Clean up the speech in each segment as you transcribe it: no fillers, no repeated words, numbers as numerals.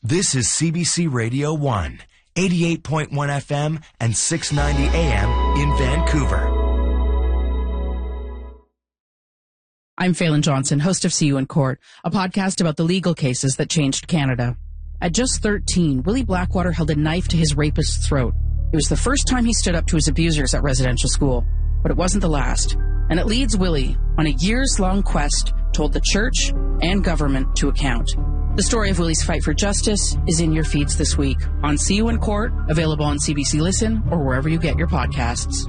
This is CBC Radio 1, 88.1 FM and 690 AM in Vancouver. I'm Phelan Johnson, host of See You in Court, a podcast about the legal cases that changed Canada. At just 13, Willie Blackwater held a knife to his rapist's throat. It was the first time he stood up to his abusers at residential school, but it wasn't the last. And it leads Willie on a years-long quest to hold the church and government to account. The story of Willie's fight for justice is in your feeds this week on See You in Court, available on CBC Listen or wherever you get your podcasts.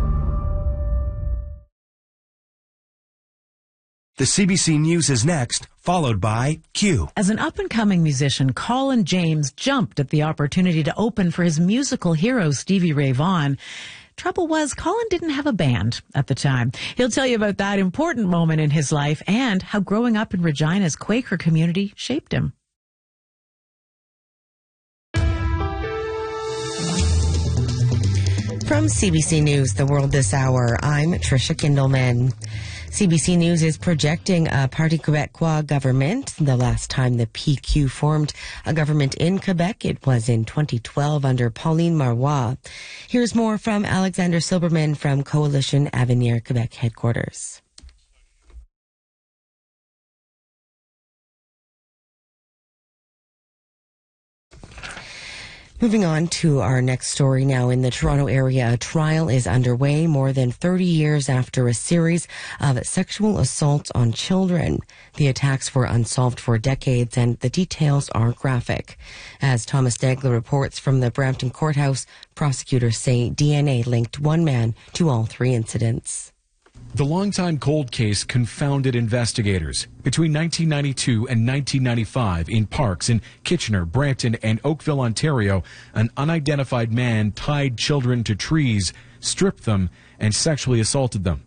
The CBC News is next, followed by Q. As an up-and-coming musician, Colin James jumped at the opportunity to open for his musical hero, Stevie Ray Vaughan. Trouble was, Colin didn't have a band at the time. He'll tell you about that important moment in his life and how growing up in Regina's Quaker community shaped him. From CBC News, The World This Hour, I'm Tricia Kindelman. CBC News is projecting a Parti Québécois government. The last time the PQ formed a government in Quebec, it was in 2012 under Pauline Marois. Here's more from Alexander Silberman from Coalition Avenir Quebec headquarters. Moving on to our next story now. In the Toronto area, a trial is underway more than 30 years after a series of sexual assaults on children. The attacks were unsolved for decades and the details are graphic. As Thomas Dagler reports from the Brampton Courthouse, prosecutors say DNA linked one man to all three incidents. The longtime cold case confounded investigators. Between 1992 and 1995, in parks in Kitchener, Brampton, and Oakville, Ontario, an unidentified man tied children to trees, stripped them, and sexually assaulted them.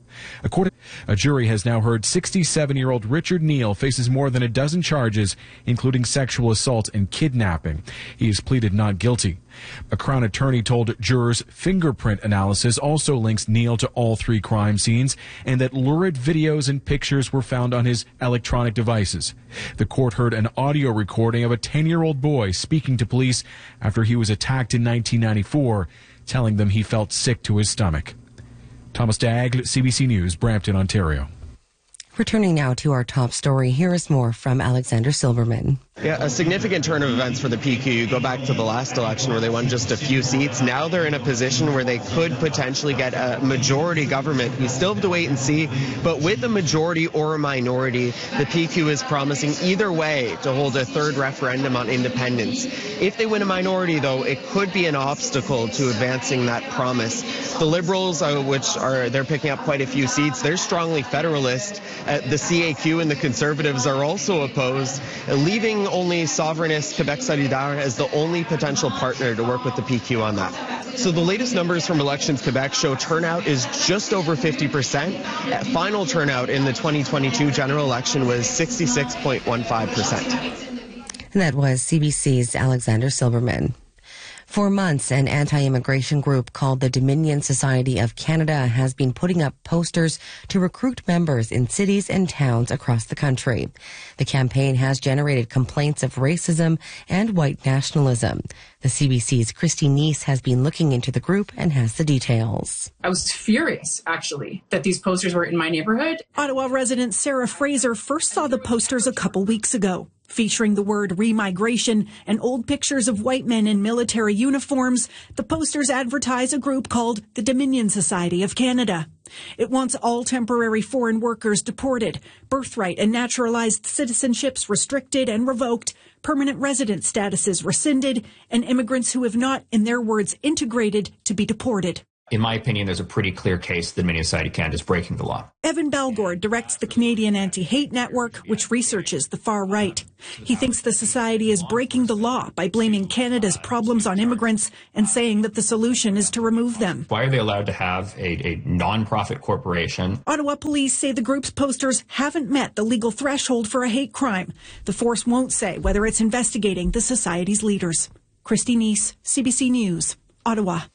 A jury has now heard 67-year-old Richard Neal faces more than a dozen charges, including sexual assault and kidnapping. He has pleaded not guilty. A Crown attorney told jurors fingerprint analysis also links Neal to all three crime scenes and that lurid videos and pictures were found on his electronic devices. The court heard an audio recording of a 10-year-old boy speaking to police after he was attacked in 1994, telling them he felt sick to his stomach. Thomas Dagg, CBC News, Brampton, Ontario. Returning now to our top story, here is more from Alexander Silberman. Yeah, a significant turn of events for the PQ. You go back to the last election where they won just a few seats. Now they're in a position where they could potentially get a majority government. We still have to wait and see. But with a majority or a minority, the PQ is promising either way to hold a third referendum on independence. If they win a minority, though, it could be an obstacle to advancing that promise. The Liberals, they're picking up quite a few seats, they're strongly federalist. The CAQ and the Conservatives are also opposed, leaving only sovereignist Quebec Solidaire as the only potential partner to work with the PQ on that. So the latest numbers from Elections Quebec show turnout is just over 50%. Final turnout in the 2022 general election was 66.15%. And that was CBC's Alexander Silberman. For months, an anti-immigration group called the Dominion Society of Canada has been putting up posters to recruit members in cities and towns across the country. The campaign has generated complaints of racism and white nationalism. The CBC's Christy Neese has been looking into the group and has the details. I was furious, actually, that these posters were in my neighborhood. Ottawa resident Sarah Fraser first saw the posters a couple weeks ago, featuring the word remigration and old pictures of white men in military uniforms. The posters advertise a group called the Dominion Society of Canada. It wants all temporary foreign workers deported, birthright and naturalized citizenships restricted and revoked, permanent resident statuses rescinded, and immigrants who have not, in their words, integrated to be deported. In my opinion, there's a pretty clear case the Dominion Society of Canada is breaking the law. Evan Balgord directs the Canadian Anti-Hate Network, which researches the far right. He thinks the society is breaking the law by blaming Canada's problems on immigrants and saying that the solution is to remove them. Why are they allowed to have a non-profit corporation? Ottawa police say the group's posters haven't met the legal threshold for a hate crime. The force won't say whether it's investigating the society's leaders. Christy Neese, CBC News, Ottawa.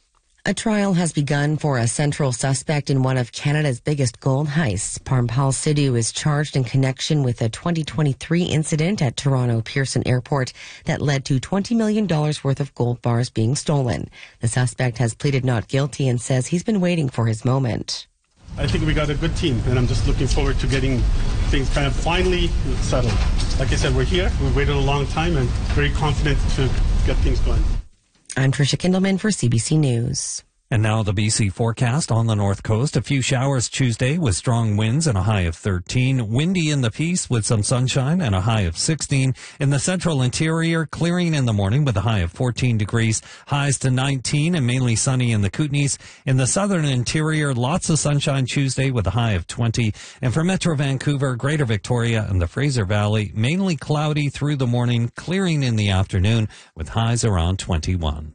A trial has begun for a central suspect in one of Canada's biggest gold heists. Parmpal Sidhu is charged in connection with a 2023 incident at Toronto Pearson Airport that led to $20 million worth of gold bars being stolen. The suspect has pleaded not guilty and says he's been waiting for his moment. I think we got a good team, and I'm just looking forward to getting things kind of finally settled. Like I said, we're here. We waited a long time and very confident to get things going. I'm Tricia Kindelman for CBC News. And now the BC forecast on the north coast. A few showers Tuesday with strong winds and a high of 13. Windy in the Peace with some sunshine and a high of 16. In the central interior, clearing in the morning with a high of 14 degrees. Highs to 19 and mainly sunny in the Kootenays. In the southern interior, lots of sunshine Tuesday with a high of 20. And for Metro Vancouver, Greater Victoria and the Fraser Valley, mainly cloudy through the morning, clearing in the afternoon with highs around 21.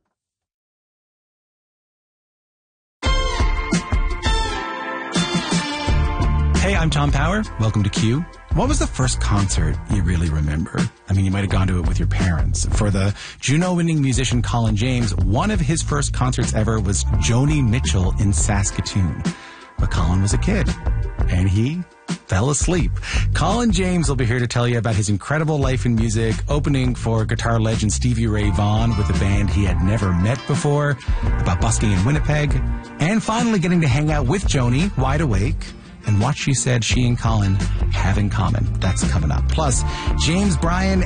Hey, I'm Tom Power. Welcome to Q. What was the first concert you really remember? I mean, you might have gone to it with your parents. For the Juno-winning musician Colin James, one of his first concerts ever was Joni Mitchell in Saskatoon. But Colin was a kid, and he fell asleep. Colin James will be here to tell you about his incredible life in music, opening for guitar legend Stevie Ray Vaughan with a band he had never met before, about busking in Winnipeg, and finally getting to hang out with Joni, wide awake, and what she said she and Colin have in common. That's coming up. Plus, James Bryan